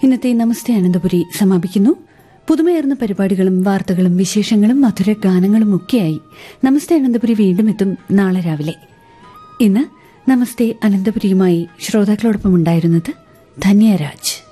ഇന്നത്തെ നമസ്തേ അനന്തപുരി സമാപിക്കുന്നു. പുതുമയാർന്ന പരിപാടികളും വാർത്തകളും വിശേഷങ്ങളും മധുര ഗാനങ്ങളും ഒക്കെയായി നമസ്തേ അനന്തപുരി വീണ്ടും എത്തും നാളെ രാവിലെ. ഇന്ന് നമസ്തേ അനന്തപുരിയുമായി ശ്രോതാക്കളോടൊപ്പം ഉണ്ടായിരുന്നത് ധന്യരാജ്.